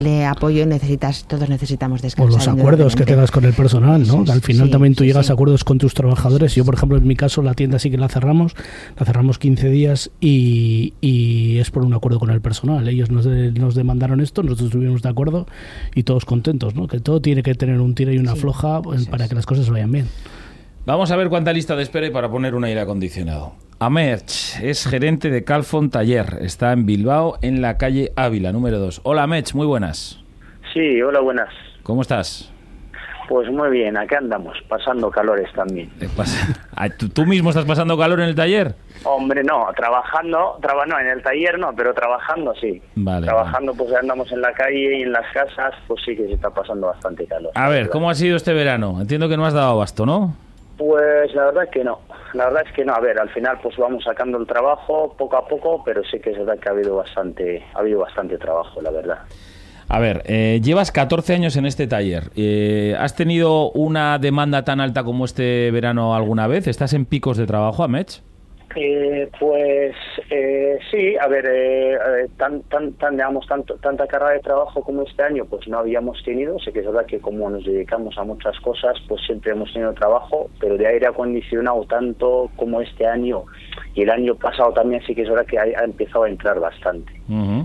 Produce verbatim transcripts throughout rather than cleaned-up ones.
de apoyo, necesitas, todos necesitamos descansar. O los acuerdos que tengas con el personal, ¿no? Sí, al final sí, también tú sí, llegas sí. a acuerdos con tus trabajadores. Yo, por ejemplo, en mi caso, la tienda sí que la cerramos, la cerramos quince días y, y es por un acuerdo con el personal. Ellos nos, de, nos demandaron esto, nosotros estuvimos de acuerdo y todos contentos, ¿no? Que todo tiene que tener un tiro y una sí, floja pues, sí, para sí. que las cosas vayan bien. Vamos a ver cuánta lista de espera hay para poner un aire acondicionado. Amerch es gerente de Calfon Taller. Está en Bilbao, en la calle Ávila, número dos. Hola, Amerch, muy buenas. Sí, hola, buenas. ¿Cómo estás? Pues muy bien, acá andamos, pasando calores también. ¿Tú, ¿Tú mismo estás pasando calor en el taller? Hombre, no, trabajando, traba, no, en el taller no, pero trabajando sí. Vale, trabajando vale. pues andamos en la calle y en las casas, pues sí que se está pasando bastante calor. A ver, ¿cómo ha sido este verano? Entiendo que no has dado abasto, ¿no? Pues la verdad es que no, la verdad es que no, a ver, al final pues vamos sacando el trabajo poco a poco, pero sí que es verdad que ha habido bastante, ha habido bastante trabajo, la verdad. A ver, eh, llevas catorce años en este taller. Eh, ¿Has tenido una demanda tan alta como este verano alguna vez? ¿Estás en picos de trabajo, Amerch? Eh, pues eh, sí, a ver, eh, tan, tan, tan, digamos, tanto, tanta carga de trabajo como este año, pues no habíamos tenido. Sé que es verdad que como nos dedicamos a muchas cosas, pues siempre hemos tenido trabajo, pero de aire acondicionado tanto como este año y el año pasado también sí que es verdad que ha, ha empezado a entrar bastante. Uh-huh.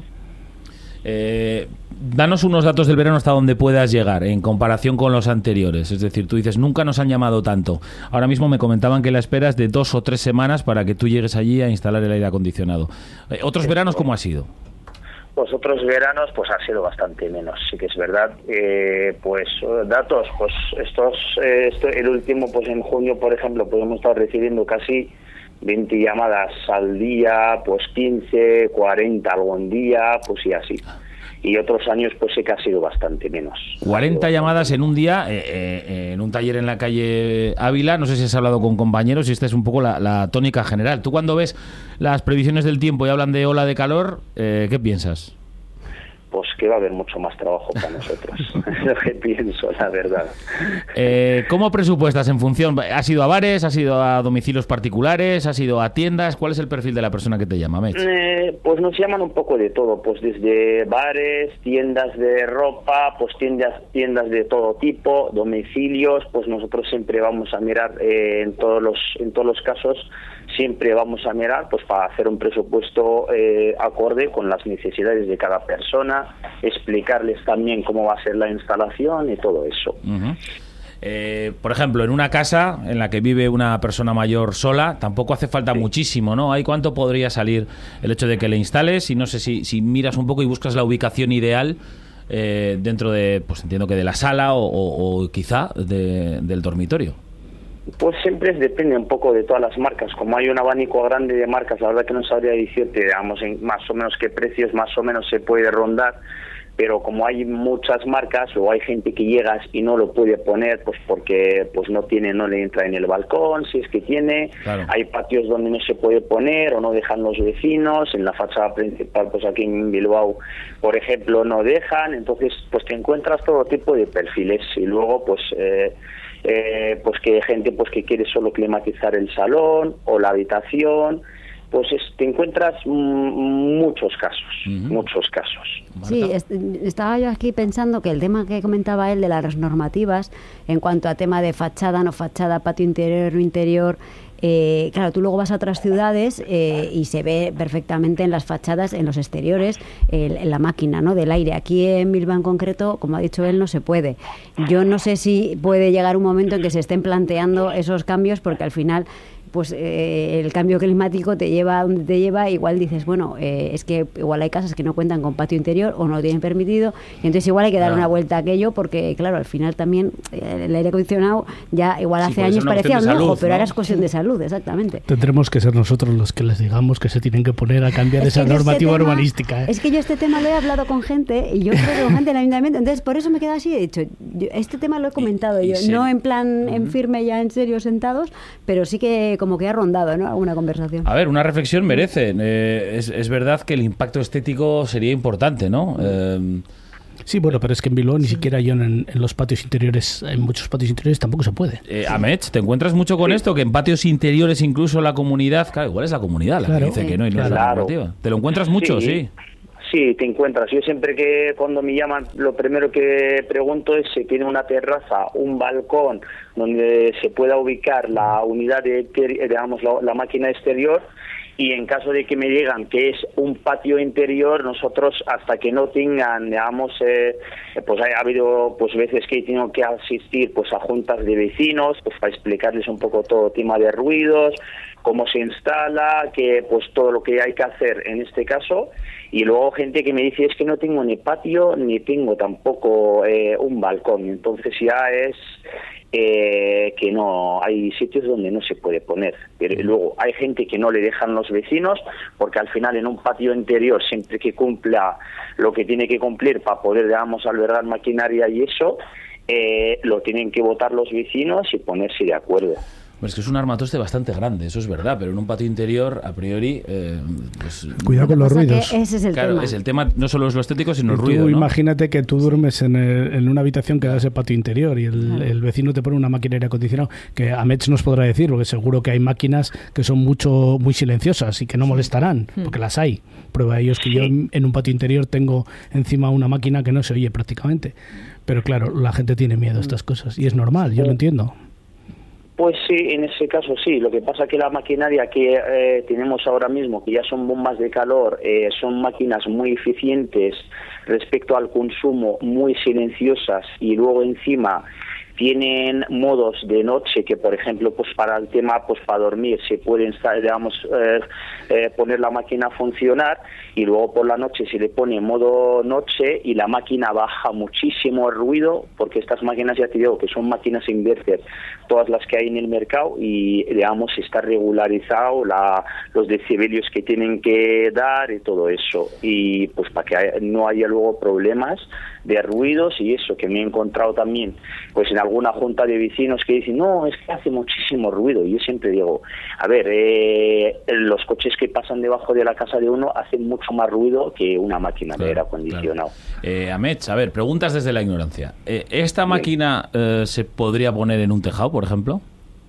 Eh, danos unos datos del verano hasta donde puedas llegar en comparación con los anteriores. Es decir, tú dices, nunca nos han llamado tanto. Ahora mismo me comentaban que la espera es de dos o tres semanas para que tú llegues allí a instalar el aire acondicionado. Eh, ¿Otros veranos cómo ha sido? Pues otros veranos pues ha sido bastante menos, sí que es verdad. Eh, pues datos, pues estos, eh, esto, el último, pues en junio, por ejemplo, podemos estar recibiendo casi veinte llamadas al día, pues quince, cuarenta algún día, pues y así. Y otros años pues sí que ha sido bastante menos. cuarenta llamadas en un día, eh, eh, en un taller en la calle Ávila. No sé si has hablado con compañeros y esta es un poco la, la tónica general. Tú cuando ves las previsiones del tiempo y hablan de ola de calor, eh, ¿qué piensas? Pues que va a haber mucho más trabajo para nosotros. Es lo que pienso, la verdad. Eh, ¿Cómo presupuestas en función? ¿Has ido a bares? ¿Has ido a domicilios particulares? ¿Has ido a tiendas? ¿Cuál es el perfil de la persona que te llama, Mech? Eh, pues nos llaman un poco de todo, pues desde bares, tiendas de ropa, pues tiendas tiendas de todo tipo, domicilios, pues nosotros siempre vamos a mirar eh, en todos los en todos los casos siempre vamos a mirar pues para hacer un presupuesto eh, acorde con las necesidades de cada persona, explicarles también cómo va a ser la instalación y todo eso. Uh-huh. Eh, por ejemplo, en una casa en la que vive una persona mayor sola, tampoco hace falta sí. muchísimo, ¿no? ¿Hay cuánto podría salir el hecho de que le instales? Y no sé si, si miras un poco y buscas la ubicación ideal eh, dentro de, pues entiendo que de la sala o, o, o quizá de, del dormitorio. Pues siempre depende un poco de todas las marcas. Como hay un abanico grande de marcas, la verdad que no sabría decirte, digamos, en más o menos qué precios más o menos se puede rondar, pero como hay muchas marcas o hay gente que llega y no lo puede poner, pues porque pues no tiene, no le entra en el balcón, si es que tiene, claro. Hay patios donde no se puede poner o no dejan los vecinos, en la fachada principal, pues aquí en Bilbao, por ejemplo, no dejan, entonces pues te encuentras todo tipo de perfiles y luego pues eh, Eh, pues que hay gente pues que quiere solo climatizar el salón o la habitación, pues es, te encuentras m- muchos casos, uh-huh. muchos casos. Sí, est- estaba yo aquí pensando que el tema que comentaba él de las normativas en cuanto a tema de fachada, no fachada, patio interior, no interior. Eh, claro, tú luego vas a otras ciudades eh, y se ve perfectamente en las fachadas, en los exteriores, el, en la máquina, ¿no?, del aire. Aquí en Bilbao en concreto, como ha dicho él, no se puede. Yo no sé si puede llegar un momento en que se estén planteando esos cambios, porque al final pues eh, el cambio climático te lleva a donde te lleva. Igual dices, bueno, eh, es que igual hay casas que no cuentan con patio interior o no lo tienen permitido, y entonces igual hay que dar claro. una vuelta a aquello, porque claro, al final también eh, el aire acondicionado ya igual hace sí, años parecía un lujo, salud, pero ¿no? ahora es cuestión de salud, exactamente. Tendremos que ser nosotros los que les digamos que se tienen que poner a cambiar esa normativa este tema, urbanística. ¿eh? Es que yo este tema lo he hablado con gente, y yo creo que con gente del ayuntamiento, entonces por eso me quedo así, he dicho, yo, este tema lo he comentado y, yo, y no en plan uh-huh. en firme ya en serio sentados, pero sí que como que ha rondado, ¿no?, alguna conversación. A ver, una reflexión merece. Eh, es, es verdad que el impacto estético sería importante, ¿no? Eh, Sí, bueno, pero es que en Bilbao ni siquiera yo en, en los patios interiores, en muchos patios interiores tampoco se puede. Eh, Amerch, ¿te encuentras mucho con sí. esto? Que en patios interiores incluso la comunidad, claro, igual es la comunidad la claro, que dice que no y no claro. es la normativa. ¿Te lo encuentras mucho? Sí. Sí. Sí, te encuentras. Yo siempre que cuando me llaman, lo primero que pregunto es si tiene una terraza, un balcón donde se pueda ubicar la unidad de, digamos, la, la máquina exterior. Y en caso de que me digan que es un patio interior, nosotros hasta que no tengan, digamos, eh, pues ha habido pues veces que he tenido que asistir pues a juntas de vecinos, pues para explicarles un poco todo el tema de ruidos, cómo se instala, que pues todo lo que hay que hacer en este caso. Y luego gente que me dice es que no tengo ni patio ni tengo tampoco eh, un balcón. Entonces ya es eh, que no, hay sitios donde no se puede poner. Pero luego hay gente que no le dejan los vecinos porque al final en un patio interior, siempre que cumpla lo que tiene que cumplir para poder, digamos, albergar maquinaria y eso, eh, lo tienen que votar los vecinos y ponerse de acuerdo. Pues es que es un armatoste bastante grande, eso es verdad, pero en un patio interior, a priori, eh, pues... Cuidado con los ruidos. Ese es el claro, tema. es el tema, no solo es lo estético, sino el tú ruido, ¿no? Imagínate que tú duermes en, el, en una habitación que da ese patio interior y el, el vecino te pone una máquina de aire acondicionado, que a Mech nos podrá decir, porque seguro que hay máquinas que son mucho muy silenciosas y que no molestarán, porque las hay. Prueba de ello es que yo en, en un patio interior tengo encima una máquina que no se oye prácticamente. Pero claro, la gente tiene miedo a estas cosas y es normal, yo lo entiendo. Pues sí, en ese caso sí. Lo que pasa es que la maquinaria que eh, tenemos ahora mismo, que ya son bombas de calor, eh, son máquinas muy eficientes respecto al consumo, muy silenciosas y luego encima tienen modos de noche que, por ejemplo, pues para el tema, pues para dormir se puede, digamos, eh, eh, poner la máquina a funcionar y luego por la noche se le pone modo noche y la máquina baja muchísimo el ruido porque estas máquinas, ya te digo, que son máquinas inverter, todas las que hay en el mercado y, digamos, está regularizado la, los decibelios que tienen que dar y todo eso y pues para que haya, no haya luego problemas de ruidos y eso, que me he encontrado también pues en alguna junta de vecinos que dicen, no, es que hace muchísimo ruido. Y yo siempre digo, a ver, eh, los coches que pasan debajo de la casa de uno hacen mucho más ruido que una máquina claro, de aire acondicionado. Claro. Eh, Amech, a ver, preguntas desde la ignorancia. Eh, ¿Esta sí. máquina eh, se podría poner en un tejado, por ejemplo?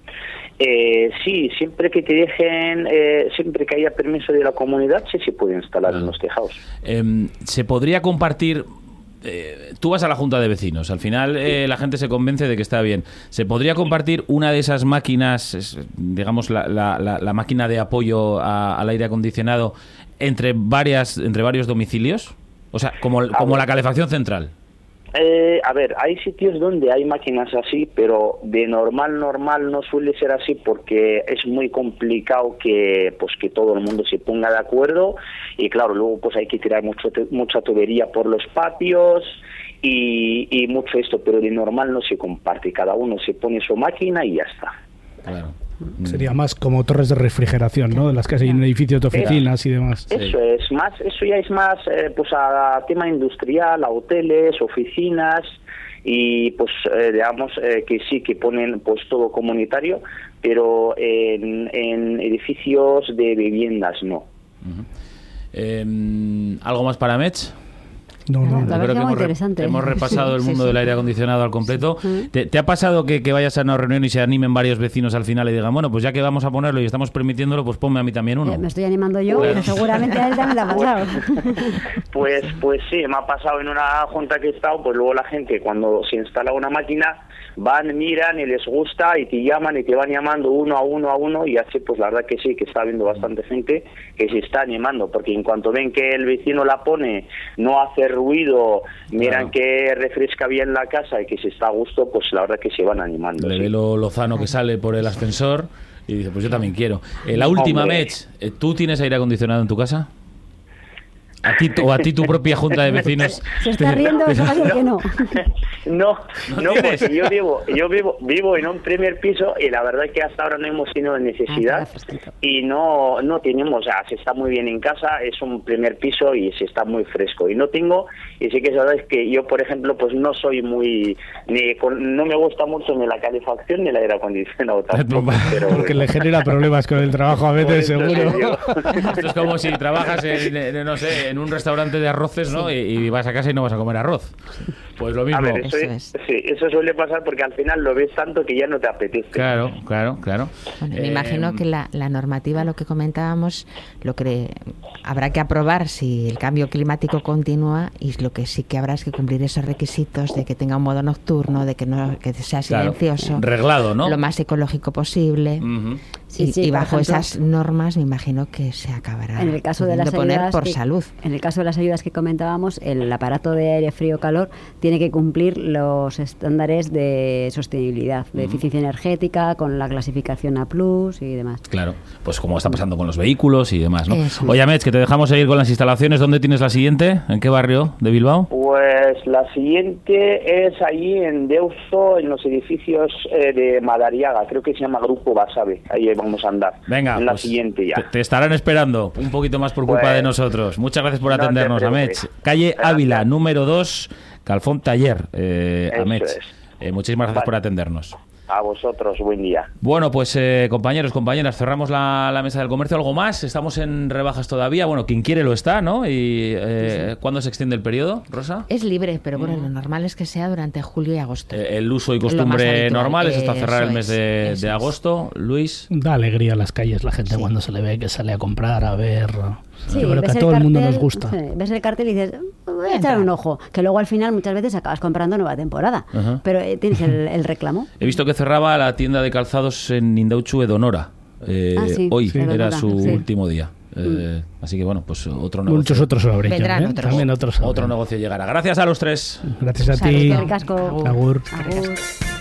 Eh, sí, siempre que te dejen, eh, siempre que haya permiso de la comunidad, sí se puede instalar claro. en los tejados. Eh, ¿Se podría compartir? Eh, tú vas a la junta de vecinos, al final eh, la gente se convence de que está bien. ¿Se podría compartir una de esas máquinas, digamos la, la, la, la máquina de apoyo a, al aire acondicionado entre varias entre varios domicilios? O sea, como, como la calefacción central. Eh, a ver, hay sitios donde hay máquinas así, pero de normal, normal no suele ser así porque es muy complicado que pues que todo el mundo se ponga de acuerdo y claro, luego pues hay que tirar mucho, mucha tubería por los patios y, y mucho esto, pero de normal no se comparte, cada uno se pone su máquina y ya está. Claro. Sería más como torres de refrigeración, ¿no? De las que hay en edificios de oficinas y demás. Eso es más, eso ya es más eh, pues a tema industrial, a hoteles, oficinas y pues eh, digamos eh, que sí que ponen pues todo comunitario, pero en, en edificios de viviendas no. Uh-huh. eh, ¿Algo más para Mech? No, no, no. Yo creo que hemos, re- hemos repasado el mundo sí, sí. del aire acondicionado al completo. Sí. ¿Te, ¿Te ha pasado que, que vayas a una reunión y se animen varios vecinos al final y digan, bueno, pues ya que vamos a ponerlo y estamos permitiéndolo, pues ponme a mí también uno? Eh, me estoy animando yo, pues, pero seguramente a él también le ha pasado. Pues, pues sí, me ha pasado en una junta que he estado, pues luego la gente cuando se instala una máquina van, miran y les gusta y te llaman y te van llamando uno a uno a uno y así pues la verdad que sí, que está habiendo bastante gente que se está animando porque en cuanto ven que el vecino la pone, no hace ruido, miran claro. que refresca bien la casa y que se está a gusto, pues la verdad que se van animando. Le sí. ve lo lozano que sale por el ascensor y dice, pues yo también quiero. Eh, la última, Mech, ¿tú tienes aire acondicionado en tu casa? ¿A ti, o a ti tu propia junta de vecinos? Se está riendo, eso va a ser que no. No, no, pues yo vivo, yo vivo, vivo en un primer piso y la verdad es que hasta ahora no hemos tenido necesidad y no, no tenemos, o sea, se está muy bien en casa, es un primer piso y se está muy fresco y no tengo, y sí que es verdad es que yo, por ejemplo, pues no soy muy, ni con, no me gusta mucho ni la calefacción ni el aire acondicionado tampoco, pero porque bueno. Le genera problemas con el trabajo a veces, seguro. Esto es como si trabajas en, en no sé, en en un restaurante de arroces, ¿no? Sí. Y, y vas a casa y no vas a comer arroz. Pues lo mismo. A ver, eso, eso, es, es. Sí, eso suele pasar porque al final lo ves tanto que ya no te apetece. Claro, claro, claro. Bueno, me eh, imagino que la, la normativa, lo que comentábamos, lo que habrá que aprobar si el cambio climático continúa, y lo que sí que habrá es que cumplir esos requisitos de que tenga un modo nocturno, de que no que sea silencioso, claro, reglado, ¿no? Lo más ecológico posible. Uh-huh. Sí, y, sí, y bajo ejemplo, esas normas me imagino que se acabará en el caso de las poner ayudas por que, salud. En el caso de las ayudas que comentábamos, el aparato de aire frío calor tiene que cumplir los estándares de sostenibilidad, de uh-huh. eficiencia energética, con la clasificación A plus y demás. Claro, pues como está pasando con los vehículos y demás, ¿no? Eso. Oye, Amets, que te dejamos seguir con las instalaciones. ¿Dónde tienes la siguiente? ¿En qué barrio de Bilbao? Pues la siguiente es allí en Deusto, en los edificios eh, de Madariaga, creo que se llama Grupo Basabe. Ahí vamos a andar. Venga, en la pues siguiente ya. Te, te estarán esperando un poquito más por culpa pues, de nosotros. Muchas gracias por no atendernos, Amets. Calle gracias. Ávila, número dos, Calfón Taller, eh, Amets. Eh, muchísimas gracias vale. por atendernos. A vosotros, buen día. Bueno, pues eh, compañeros, compañeras, cerramos la, la mesa del comercio. ¿Algo más? Estamos en rebajas todavía. Bueno, quien quiere lo está, ¿no? Y eh, sí, sí. ¿Cuándo se extiende el periodo, Rosa? Es libre, pero bueno, mm. lo normal es que sea durante julio y agosto. Eh, el uso y costumbre normal es hasta cerrar el mes de, es, de agosto. Es. Luis. Da alegría a las calles la gente sí. cuando se le ve que sale a comprar, a ver. Sí, yo creo que a todo el, cartel, el mundo nos gusta. Sí, ves el cartel y dices, voy a echar un ojo. Que luego al final muchas veces acabas comprando nueva temporada. Uh-huh. Pero eh, tienes el, el reclamo. He visto que cerraba la tienda de calzados en Indautxu Edonora. Eh, ah, sí, hoy sí, era su sí. último día. Eh, mm. Así que bueno, pues otro negocio. Muchos otros lo habrían, ¿eh? otros. También otros. Otro negocio llegará. Gracias a los tres. Gracias a ti. Agur. Agur. Agur.